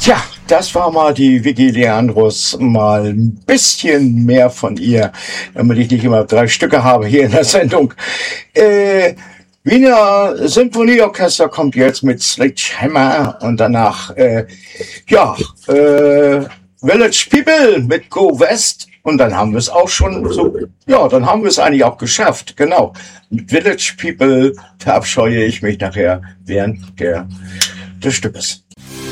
Tja, das war mal die Vicky Leandros, mal ein bisschen mehr von ihr, damit ich nicht immer 3 Stücke habe hier in der Sendung. Wiener Symphonieorchester kommt jetzt mit Sledgehammer und danach, Village People mit Go West. Und dann haben wir es auch schon so, ja, dann haben wir es eigentlich auch geschafft, genau. Mit Village People verabscheue ich mich nachher während des Stückes.